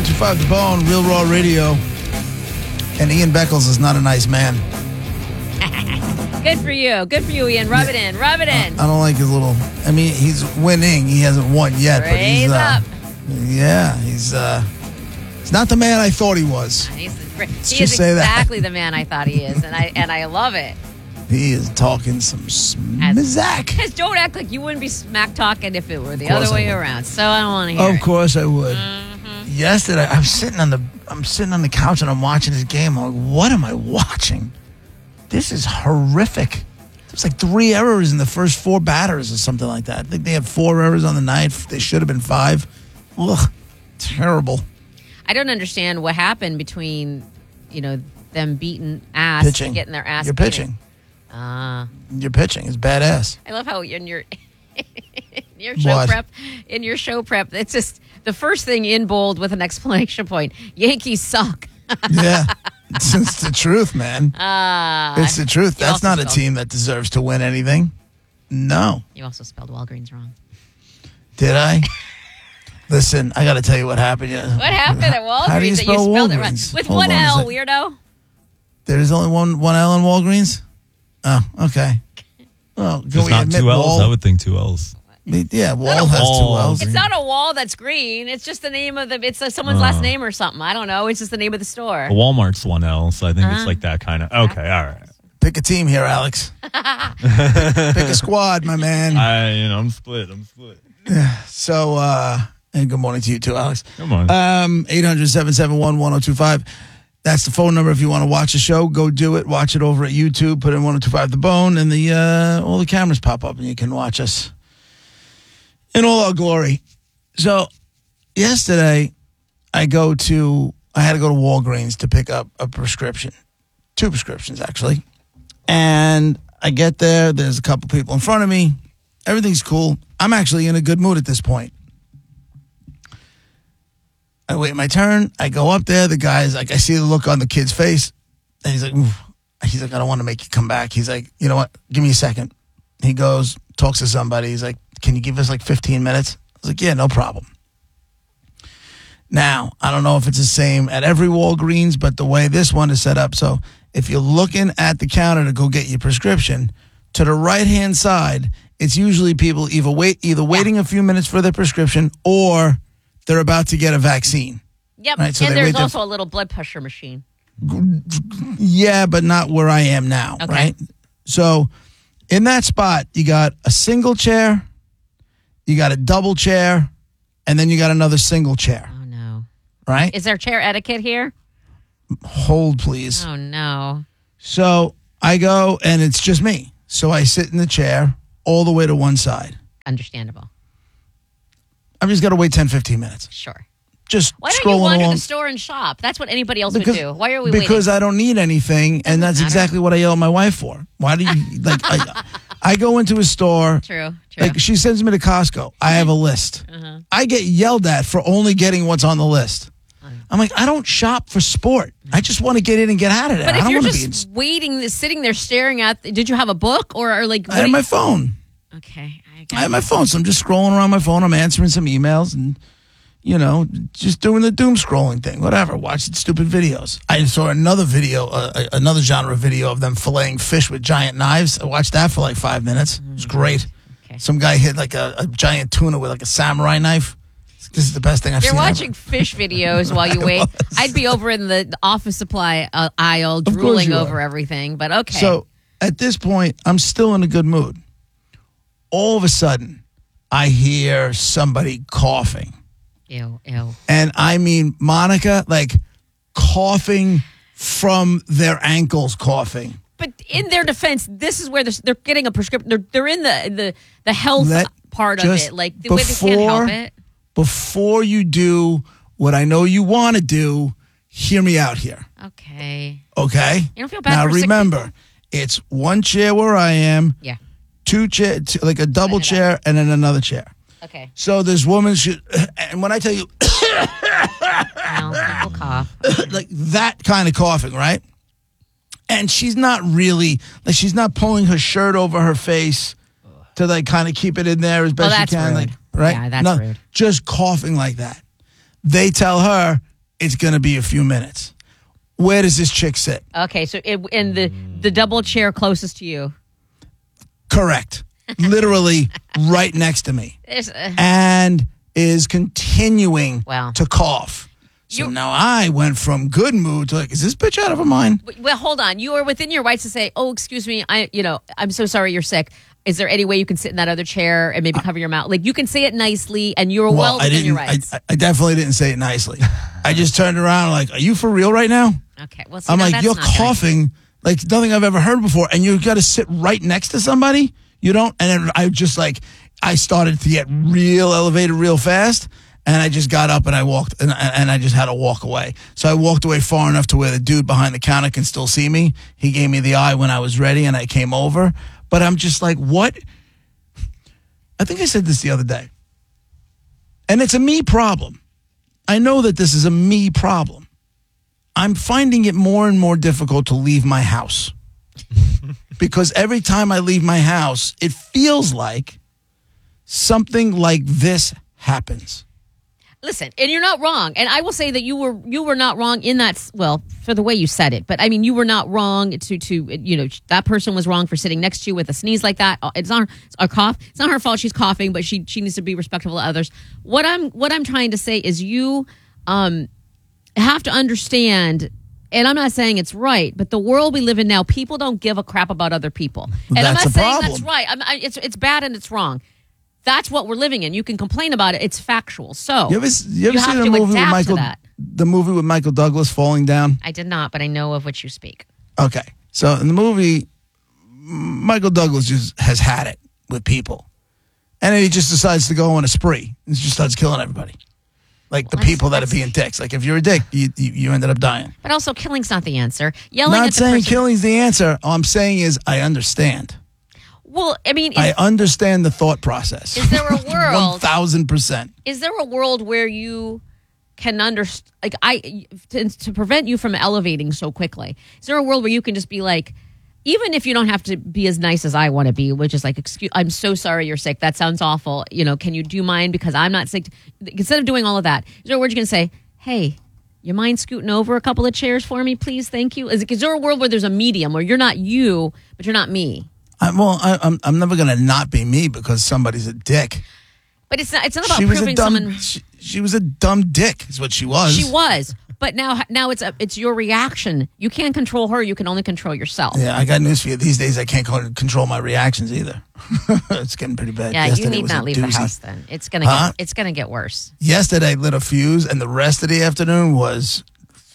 102.5 The Bone, Real Raw Radio. And Ian Beckles is not a nice man. Good for you. Good for you, Ian. Rub it in. Rub it in. I don't like his little... I mean, he's winning. He hasn't won yet, but he's... up. Yeah, he's not the man I thought he was. He is just say that. exactly the man I thought he is, and I love it. He is talking some smack. Because don't act like you wouldn't be smack talking if it were the other way around. So I don't want to hear it. Of course I would. Mm-hmm. Yesterday, I'm sitting on the couch and I'm watching this game. I'm like, what am I watching? This is horrific. There's like 3 errors in the first 4 batters or something like that. I think they had 4 errors on the night. They should have been 5. Ugh, terrible. I don't understand what happened between, them beating ass Pitching. and getting their ass You're beaten. pitching. Ah. You're pitching. It's badass. I love how in your show prep, it's just the first thing in bold with an exclamation point. Yankees suck. Yeah. It's the truth, man. It's the truth. That's not a team that deserves to win anything. No. You also spelled Walgreens wrong. Did I? Listen, I got to tell you what happened. What happened at Walgreens How do you that spell you spelled Walgreens? it wrong? With Hold one on a L, second. weirdo. There's only one L in Walgreens? Oh, okay. Well, There's not 2 L's? I would think 2 L's. Yeah, Wall has 2 L's. It's not a wall that's green. It's just the name of it's someone's last name or something. I don't know. It's just the name of the store. Walmart's 1 L, so I think it's like that kind of. Okay, all right. Pick a team here, Alex. Pick a squad, my man. I'm split. So, and good morning to you too, Alex. Good morning. 800-771-1025. That's the phone number if you want to watch the show. Go do it. Watch it over at YouTube. Put in 1025 The Bone, and all the cameras pop up, and you can watch us in all our glory. So, yesterday, I had to go to Walgreens to pick up a prescription. 2 prescriptions, actually. And I get there. There's a couple people in front of me. Everything's cool. I'm actually in a good mood at this point. I wait my turn. I go up there. The guy's like, I see the look on the kid's face. And he's like, oof. He's like, I don't want to make you come back. He's like, you know what? Give me a second. He goes, talks to somebody. He's like, can you give us like 15 minutes? I was like, yeah, no problem. Now, I don't know if it's the same at every Walgreens, but the way this one is set up. So if you're looking at the counter to go get your prescription, to the right-hand side, it's usually people either waiting a few minutes for their prescription or they're about to get a vaccine. Yep, right? So and there's also a little blood pressure machine. Yeah, but not where I am now, okay. Right? So in that spot, you got a single chair, you got a double chair, and then you got another single chair. Oh, no. Right? Is there chair etiquette here? Hold, please. Oh, no. So I go, and it's just me. So I sit in the chair all the way to one side. Understandable. I've just got to wait 10, 15 minutes. Sure. Just Why don't scrolling you wander along. the store and shop? That's what anybody else would do. Why are we Because waiting? I don't need anything, and that's exactly what I yell at my wife for. Why do you, like, I go into a store. True. Like, she sends me to Costco. I have a list. I get yelled at for only getting what's on the list. I'm like, I don't shop for sport. I just want to get in and get out of there. But I if don't you're want just waiting, sitting there staring at, did you have a book or like? I had my phone. Okay. I have my phone, so I'm just scrolling around my phone. I'm answering some emails and, just doing the doom scrolling thing. Whatever, watching stupid videos. I saw another video, another genre video of them filleting fish with giant knives. I watched that for like 5 minutes. It was great. Okay. Some guy hit like a giant tuna with like a samurai knife. This is the best thing I've seen. You're watching ever. fish videos while you wait. I'd be over in the office supply aisle drooling over everything, but okay. So at this point, I'm still in a good mood. All of a sudden, I hear somebody coughing. Ew. And I mean, Monica, like coughing from their ankles, coughing. But in their defense, this is where they're getting a prescription. They're in the health part of it. Like, the way they can't help it. Before you do what I know you want to do, hear me out here. Okay. Okay? You don't feel bad now for sick remember, people? it's one chair where I am. Yeah. 2 chair, like a double chair, and then another chair. Okay. So this woman and when I tell you, Well, people cough. like that kind of coughing, right? And she's not really, like, she's not pulling her shirt over her face to like kind of keep it in there as best she can. Rude. Like, right? Yeah, that's rude. Just coughing like that. They tell her, it's going to be a few minutes. Where does this chick sit? Okay, so in the double chair closest to you. Correct. Literally right next to me. And is continuing to cough. So now I went from good mood to like, is this bitch out of her mind? Well, hold on. You are within your rights to say, "Oh, excuse me, I'm so sorry you're sick. Is there any way you can sit in that other chair and maybe cover your mouth?" Like, you can say it nicely, and you're well within your rights. I definitely didn't say it nicely. I just turned around like, "Are you for real right now?" Okay. Well, I'm like, "You're coughing like nothing I've ever heard before, and you got to sit right next to somebody. You don't." And then I started to get real elevated real fast. And I just got up and I walked, and I just had to walk away. So I walked away far enough to where the dude behind the counter can still see me. He gave me the eye when I was ready, and I came over. But I'm just like, what? I think I said this the other day. And it's a me problem. I know that this is a me problem. I'm finding it more and more difficult to leave my house. Because every time I leave my house, it feels like something like this happens. Listen, and you're not wrong. And I will say that you were not wrong in that, well, for the way you said it. But I mean, you were not wrong to that person was wrong for sitting next to you with a sneeze like that. It's not a cough. It's not her fault she's coughing, but she needs to be respectful of others. What I'm trying to say is you have to understand, and I'm not saying it's right, but the world we live in now, people don't give a crap about other people. And I'm not saying that's right. It's bad and it's wrong. That's what we're living in. You can complain about it. It's factual. So you ever see the movie with the movie with Michael Douglas, Falling Down? I did not, but I know of which you speak. Okay. So in the movie, Michael Douglas just has had it with people. And then he just decides to go on a spree and just starts killing everybody. Like the people that are being dicks. Like if you're a dick, you ended up dying. But also killing's not the answer. Yelling not at the saying person. Killing's the answer. All I'm saying is I understand. Well, I mean, I understand the thought process. Is there a world 1,000%? Is there a world where you can understand, like to prevent you from elevating so quickly? Is there a world where you can just be like, even if you don't have to be as nice as I want to be, which is like, I'm so sorry you're sick. That sounds awful. Can you do mine because I'm not sick? Instead of doing all of that, is there a word you can say? Hey, you mind scooting over a couple of chairs for me, please? Thank you. Is there a world where there's a medium where you're not you, but you're not me? I'm never going to not be me because somebody's a dick. But it's not about proving someone. She was a dumb dick, is what she was. She was. But now it's your reaction. You can't control her. You can only control yourself. Yeah, I got news for you. These days, I can't control my reactions either. It's getting pretty bad. Yeah, you need not leave the house then. It's gonna get worse. Yesterday, I lit a fuse, and the rest of the afternoon was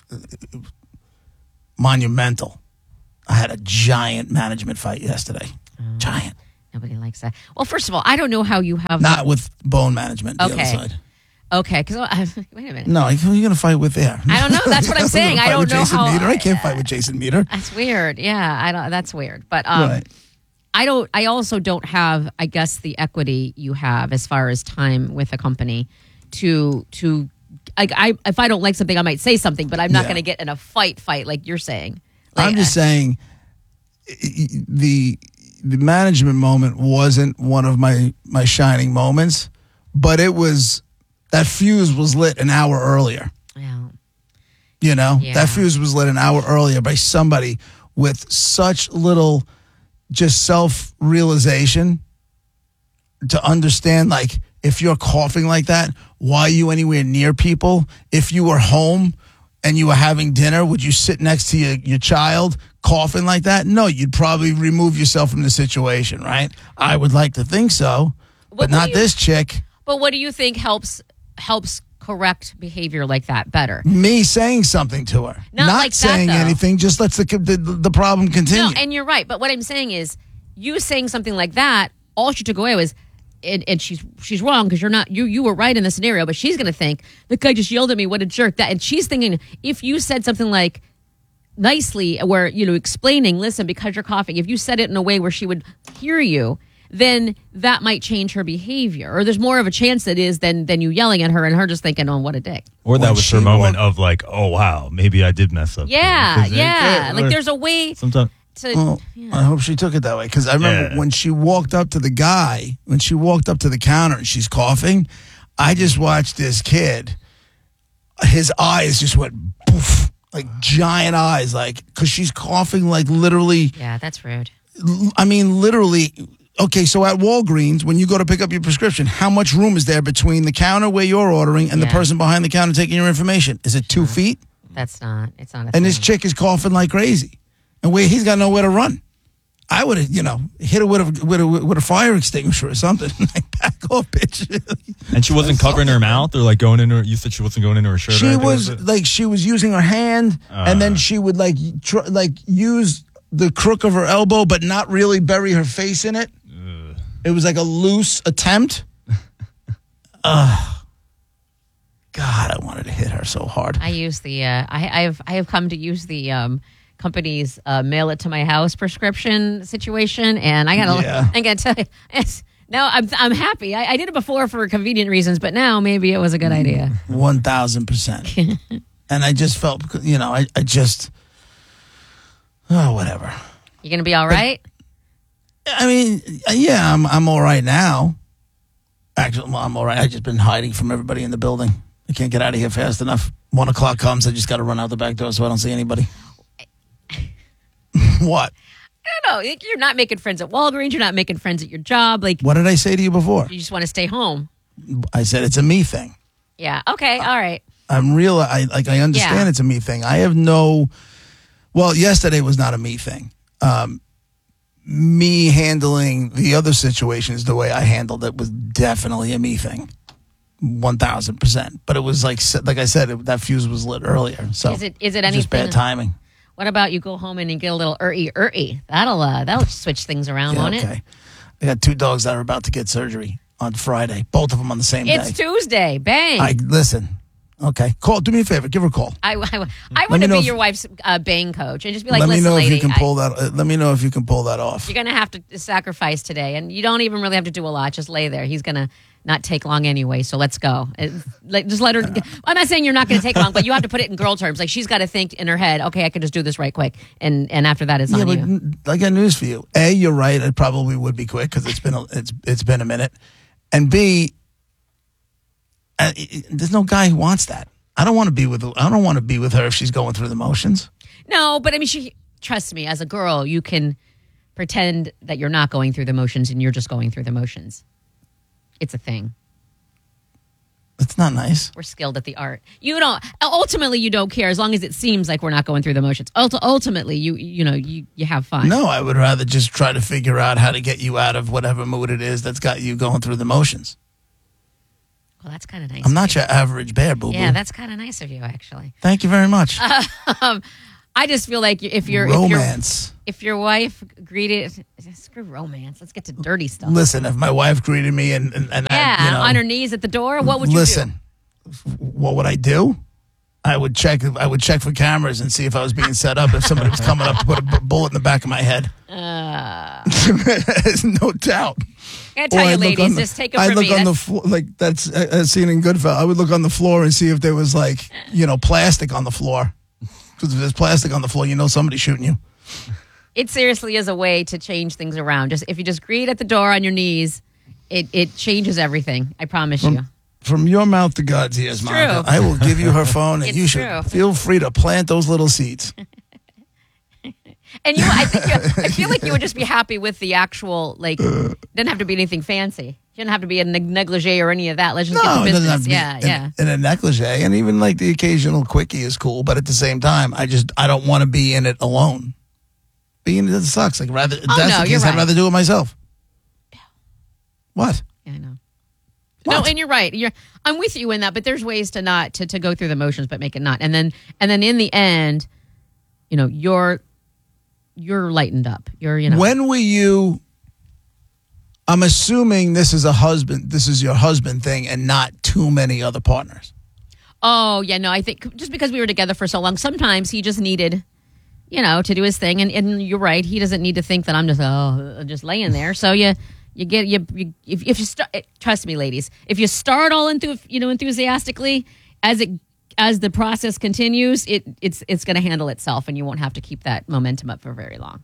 monumental. I had a giant management fight yesterday. Giant. Nobody likes that. Well, first of all, I don't know how you have... Not with bone management, the other side. Okay, because... wait a minute. No, who are you going to fight with there? I don't know. That's what I'm saying. I don't know Jason how... Meter. I can't fight with Jason Meter. That's weird. Yeah, that's weird. But right. I also don't have, I guess, the equity you have as far as time with a company to if I don't like something, I might say something, but I'm not going to get in a fight like you're saying. I'm just saying the management moment wasn't one of my shining moments, but it was, that fuse was lit an hour earlier. Yeah. That fuse was lit an hour earlier by somebody with such little just self-realization to understand, like, if you're coughing like that, why are you anywhere near people? If you were home and you were having dinner, would you sit next to your child coughing like that? No, you'd probably remove yourself from the situation, right? I would like to think so, but not this chick. But what do you think helps correct behavior like that better? Me saying something to her. Not like saying anything, just lets the problem continue. No, and you're right. But what I'm saying is, you saying something like that, all she took away was, and she's wrong because you're not, you were right in the scenario, but she's going to think, the guy just yelled at me, what a jerk. And she's thinking, if you said something like, nicely, where, explaining, listen, because you're coughing, if you said it in a way where she would hear you, then that might change her behavior. Or there's more of a chance that is than you yelling at her and her just thinking, oh, what a dick. Or that was her moment of like, oh, wow, maybe I did mess up. Yeah. Like there's a way sometimes. I hope she took it that way, because I remember when she walked up to the counter and she's coughing, I just watched this kid his eyes just went poof, like giant eyes, like, because she's coughing like literally. Yeah, that's rude. I mean, literally. Okay, so at Walgreens, when you go to pick up your prescription, how much room is there between the counter where you're ordering and the person behind the counter taking your information? Is it 2 feet? It's not a And thing. this chick is coughing like crazy. And he's got nowhere to run. I would have, hit her with a fire extinguisher or something. Like, back off, bitch. And she wasn't covering her mouth or like going into her. You said she wasn't going into her shirt. or She anything, was it? like, she was using her hand, and then she would like use the crook of her elbow, but not really bury her face in it. It was like a loose attempt. God, I wanted to hit her so hard. I use the I have come to use the company's mail it to my house prescription situation, and I gotta tell you, now I'm happy. I did it before for convenient reasons, but now maybe it was a good idea. 1,000%. And I just felt, I just, whatever. You gonna be all right? I mean, yeah, I'm all right now. Actually, well, I'm all right. I've just been hiding from everybody in the building. I can't get out of here fast enough. 1 o'clock comes, I just got to run out the back door so I don't see anybody. What? I don't know. You're not making friends at Walgreens. You're not making friends at your job. Like, What did I say to you before? you just want to stay home. I said it's a me thing. Yeah. Okay. All right. I'm real. I understand Yeah. it's a me thing. I have no. Well, yesterday was not a me thing. Me handling the other situations the way I handled it was definitely a me thing, 1,000%. But it was like I said, that fuse was lit earlier. So Is it anything? just bad timing? What about you go home and you get a little ur-y? That'll switch things around, Yeah, won't okay. I got 2 dogs that are about to get surgery on Friday. Both of them on the same it? It's day. Tuesday. Bang. Listen. Okay, call. Do me a favor. Give her a call. I want me to know be if- your wife's bang coach and just be like, Let me listen, know lady, if you can pull that. Let me know if you can pull that off. you're going to have to sacrifice today. And you don't even really have to do a lot. Just lay there. He's going to not take long anyway. So let's go. Just let her. I'm not saying you're not going to take long, but you have to put it in girl terms. Like, she's got to think in her head, okay, I can just do this right quick. And after that, it's on you. But I got news for you. A, you're right. It probably would be quick because it's been a minute. And B, there's no guy who wants that. I don't want to be with her if she's going through the motions. No, but I mean, trust me, as a girl, you can pretend that you're not going through the motions and you're just going through the motions. It's a thing. It's not nice. We're skilled at the art. Ultimately, you don't care as long as it seems like we're not going through the motions. Ultimately, you have fun. No, I would rather just try to figure out how to get you out of whatever mood it is that's got you going through the motions. Well, that's kind of nice. I'm not your average bear, boo-boo. Yeah, that's kind of nice of you, actually. Thank you very much. I just feel like if Romance. if your wife greeted, screw romance. Let's get to dirty stuff. Listen, if my wife greeted me and on her knees at the door, what would you listen, what would I do? I would check for cameras and see if I was being set up. If somebody was coming up to put a bullet in the back of my head, there's no doubt. I gotta tell you, ladies, just take it I from look me. on the floor, like that's a scene in Goodfellas. I would look on the floor and see if there was plastic on the floor. Because if there's plastic on the floor, somebody's shooting you. It seriously is a way to change things around. If you just greet at the door on your knees, it changes everything. I promise you. From your mouth to God's ears, It's Monica. true. I will give you her phone, and It's you should true. feel free to plant those little seeds. And I feel like you would just be happy with the actual, like, didn't have to be anything fancy. You didn't have to be a negligee or any of that. Let's just get No, to it doesn't have business. to be Yeah. in a negligee, and even like the occasional quickie is cool. But at the same time, I don't want to be in it alone. Being in it sucks. Like that's no, the you're case. right. I'd rather do it myself. What? Yeah, I know. What? No, and you're right. I'm with you in that, but there's ways to not to go through the motions, but make it not. And then in the end, you're lightened up. When were you? I'm assuming this is your husband thing, and not too many other partners. Oh yeah, no. I think just because we were together for so long, sometimes he just needed, to do his thing. And you're right. He doesn't need to think that I'm just laying there. So if you start, trust me, ladies, if you start all enthusiastically, as the process continues, it's going to handle itself, and you won't have to keep that momentum up for very long.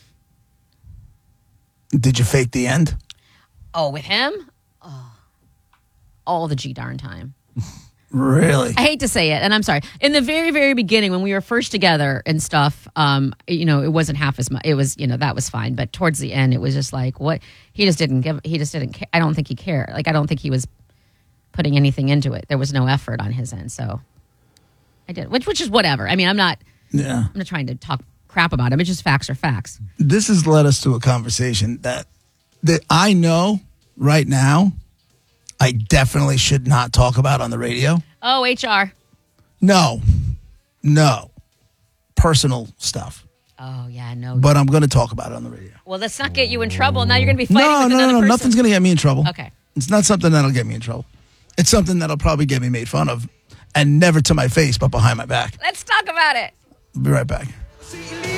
Did you fake the end? Oh, with him? Oh, all the darn time. Really? I hate to say it, and I'm sorry. In the very, very beginning, when we were first together and stuff, it wasn't half as much. It was, that was fine. But towards the end, it was just like, what? He just didn't care. I don't think he cared. Like, I don't think he was putting anything into it. There was no effort on his end. So I did, which is whatever. I mean, I'm not trying to talk crap about him. It's just facts are facts. This has led us to a conversation that I know right now I definitely should not talk about on the radio. Oh, HR. No. Personal stuff. Oh, yeah, no. But I'm going to talk about it on the radio. Well, let's not get you in trouble. Now you're going to be fighting with another person. Nothing's going to get me in trouble. Okay. It's not something that'll get me in trouble. It's something that'll probably get me made fun of, and never to my face, but behind my back. Let's talk about it. I'll be right back.